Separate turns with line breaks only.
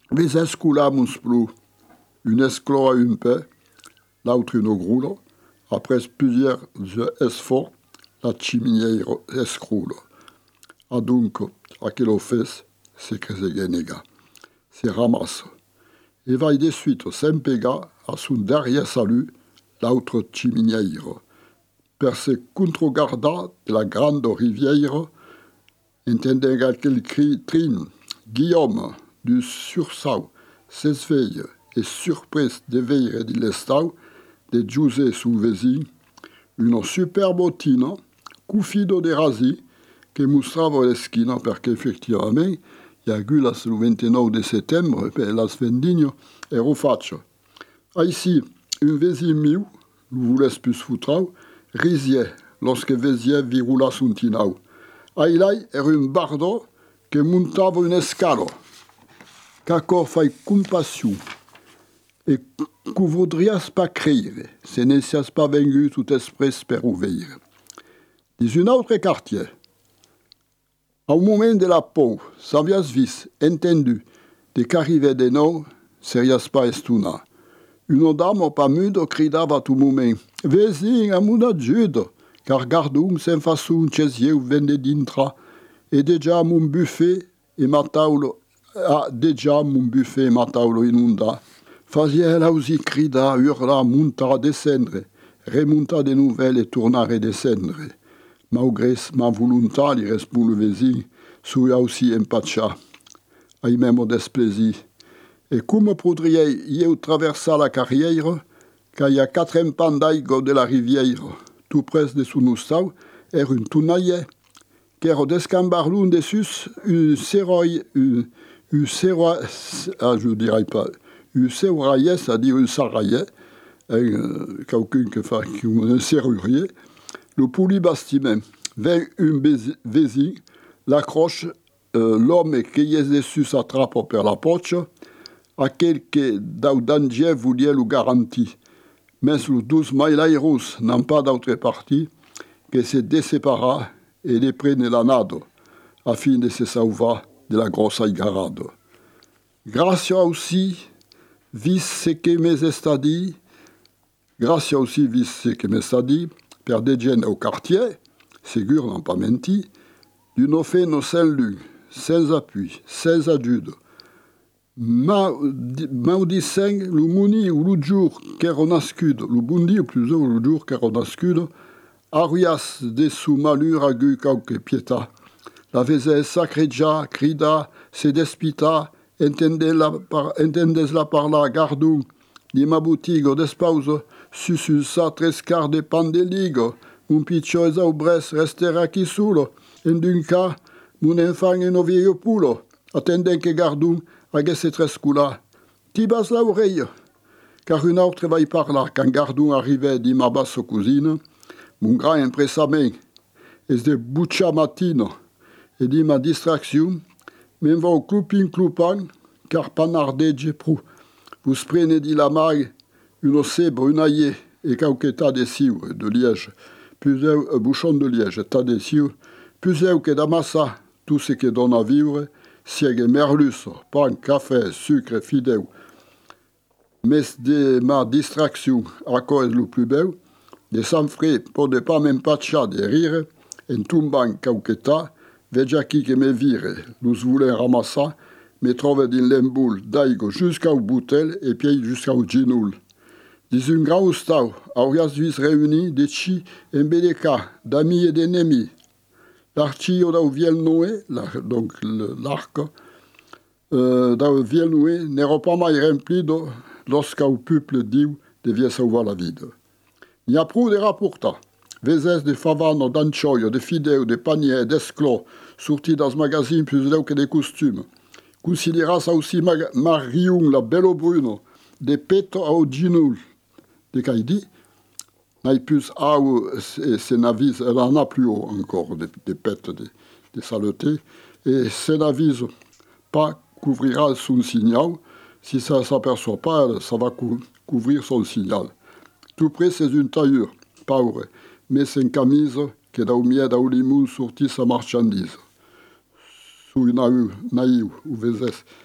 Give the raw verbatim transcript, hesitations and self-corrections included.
Vezes coulamus plus une esclo à une paix, l'autre une groule. Après plusieurs esforts, la chiminière escroule. Adunque, aquel fes, c'est que c'est genega. C'est ramasse. Et va de suite s'empega à son dernier salut, l'autre chiminière. Per se contregarda de la grande rivière, entendant quel cri trine, Guillaume, du sursaut, s'esveille et surprise de veille de l'estau, de Giuse sous Vési, une superbe tina, cufido de rasi, che mostrava l'esquina, perché effettivamente, il y a eu le vingt-neuf de septembre, e la vendigno ero faccia. Ah, ici, un Vési miu, nous voulez plus foutrau, risier, lorsque Vésier virula son tinau. Ah, il era un bardo che montava un escalo, qu'accor fai compassion, et que voudrias pas créer, se n'essias pas vaincu tout esprit per ouvrir. Dis un autre quartier. Au moment de la peau, s'avias vis, entendu, de qu'arrivait de nou, serias pas estuna. Une dame pas mude cridava à tout moment, « Vésin, a mon ajude !» car gardum sen façon chesier ou vende d'intra, et déjà mon buffet et ma taulo, ah, déjà mon buffet et ma taulo inunda. Faisait là aussi crida, hurla, monta, descendre, remonta de nouvelles et tourna redescendre. Malgré ma volonté, il reste pour le vésin, soya aussi empacha, aïe même desplaisir. Et comme pourriez-vous traverser la carrière, quand il y a quatre empandaigo de la rivière, tout près de son oustau, er une tounaille, car descambarlun dessus, un séroï, un séroï, ah, je ne dirais pas, un séroï, c'est-à-dire un saraïe, quelqu'un qui fait un serrurier, le poulibastiment, vint un vésin, l'accroche, euh, l'homme qui est dessus s'attrape per la poche, à quelque daudandier voulait le garantir. Mais les douze mailairos n'ont pas d'autre partie que se désépara et les prenne la nado, afin de se sauver de la grosse aigarade. Grâce aussi, vis ce que mes estadis, grâce aussi, vis ce que mes estadis, per des gens au quartier, ségur n'ont pas menti, d'une fait nos salut, sans appui, sans ajude, maudissant le muni ou le jour qu'era nascudo, le bundi ou plutôt le jour qu'era nascudo, arias de sous malur agu cauque pieta. La vese sacregia, crida, se despita, entendez-la par, entendez-la par la gardung, di ma butigo despause, sususa trescar de pandeligo, un piccio esaubres restera qui sulo, en d'un cas, mon enfant et no vieillo pulo, attendant que gardung, agesse trescula, tibas la oreille, car une autre va y parler, quand gardung arrivait di ma basse cousine, mon grand impressament, es de buccia matino, et dit ma distraction, mais va au cloupin cloupan, car panardege prou. Vous prenez dit la maille, une ossée brunaillée, et cauqueta de cieux, de liège, plusieurs un bouchon de liège, tas de cieux, plusieurs que d'amassa, tout ce qui donne à vivre, siège merlus, pain, café, sucre, fidèle. Mais de ma distraction, à cause le plus bel, de sang frais, pour ne pas même pas de rire, en tombant cauqueta, veja qui que me vire, nous voulons ramasser, me trouve dans l'emboule d'aigo jusqu'au boutel et puis jusqu'au ginoul. Dis un grand stau, aurias vis réunis de chi et bédeka, d'amis et d'ennemis. L'archio da Vielnoé, donc l'arc, euh, da Vielnoé, n'era pas mai remplido lorsqu'au peuple diu devia sauver la vie. Il y a plus de rapporta. Vezes de favano, d'ancioio, de fideu, de paniers, d'esclos, sortis dans ce magazine plus que des costumes. Considéras aussi Marion, la bello bruno, de peto au ginoul. De caïdi, n'a plus au senavis, elle en a plus haut encore, des de pètes, des de saletés, et senavis pas couvrira son signal. Si ça ne s'aperçoit pas, ça va cou couvrir son signal. Tout près, c'est une taillure, pauvre, mais c'est une camise qui da au mied da au limon sorti sa marchandise. Sous une naïve, ou vezes,